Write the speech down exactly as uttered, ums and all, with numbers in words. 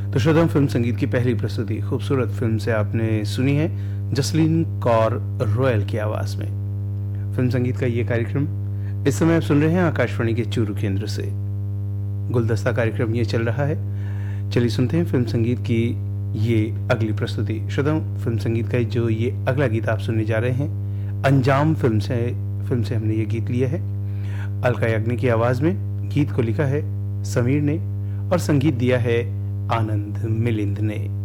तो श्रोताओं, फिल्म संगीत की पहली प्रस्तुति खूबसूरत फिल्म से आपने सुनी है जसलीन कौर रॉयल की आवाज में। फिल्म संगीत का ये कार्यक्रम इस समय आप सुन रहे हैं आकाशवाणी के चूरू केंद्र से। गुलदस्ता कार्यक्रम ये चल रहा है। चलिए सुनते हैं फिल्म संगीत की ये अगली प्रस्तुति। श्रोताओं, फिल्म संगीत का जो ये अगला गीत आप सुनने जा रहे हैं, अंजाम फिल्म से फिल्म से हमने ये गीत लिया है। अलका याग्निक की आवाज में गीत को लिखा है समीर ने और संगीत दिया है आनंद मिलिंद ने।